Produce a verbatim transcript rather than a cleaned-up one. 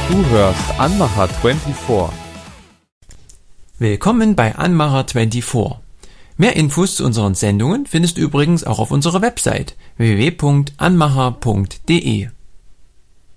Du hörst Anmacher vierundzwanzig. Willkommen bei Anmacher vierundzwanzig. Mehr Infos zu unseren Sendungen findest du übrigens auch auf unserer Website w w w punkt anmacher punkt de.